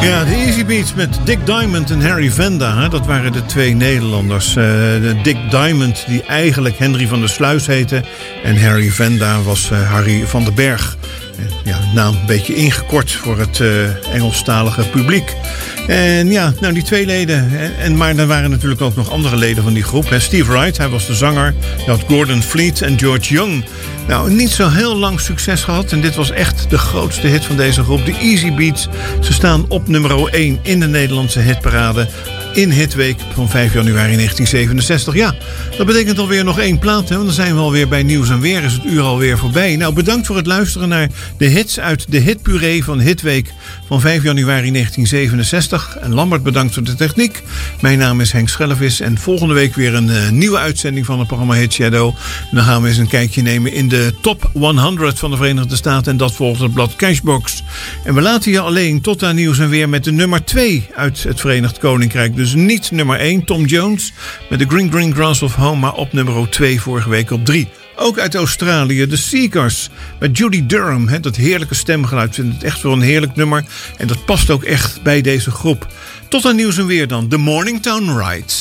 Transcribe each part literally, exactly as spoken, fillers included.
Ja, de Easy Beats met Dick Diamond en Harry Vanda. Hè? Dat waren de twee Nederlanders. Uh, de Dick Diamond, die eigenlijk Henry van der Sluis heette. En Harry Vanda was uh, Harry van den Berg. Ja, naam een beetje ingekort voor het uh, Engelstalige publiek. En ja, nou die twee leden. En, maar er waren natuurlijk ook nog andere leden van die groep. Hè. Steve Wright, hij was de zanger. Je had Gordon Fleet en George Young. Nou, niet zo heel lang succes gehad. En dit was echt de grootste hit van deze groep. De Easy Beats. Ze staan op nummer één in de Nederlandse hitparade. In Hitweek van vijf januari negentien zevenenzestig. Ja, dat betekent alweer nog één plaat. Hè? Want dan zijn we alweer bij Nieuws en Weer. Is het uur alweer voorbij. Nou, bedankt voor het luisteren naar de hits uit de hitpuree van Hitweek van vijf januari negentien zevenenzestig. En Lambert, bedankt voor de techniek. Mijn naam is Henk Schellevis. En volgende week weer een uh, nieuwe uitzending van het programma Hit Shadow. En dan gaan we eens een kijkje nemen in de top honderd van de Verenigde Staten. En dat volgt het blad Cashbox. En we laten je alleen tot aan Nieuws en Weer met de nummer twee uit het Verenigd Koninkrijk. Dus niet nummer één, Tom Jones met The Green Green Grass of Home, maar op nummer twee vorige week op drie. Ook uit Australië, de Seekers met Judy Durham. Hè, dat heerlijke stemgeluid, ik vind het echt wel een heerlijk nummer. En dat past ook echt bij deze groep. Tot aan Nieuws en Weer dan, The Mornington Ride.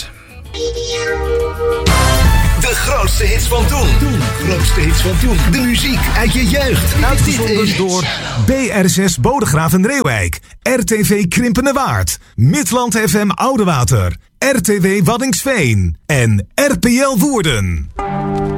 De grootste hits van toen. toen. Grootste hits van toen. De muziek uit je jeugd. Uitgezonden is... door B R zes Bodegraaf en Reeuwijk, R T V Krimpende Waard, Midland F M Oudewater, R T W Waddinxveen en R P L Woerden.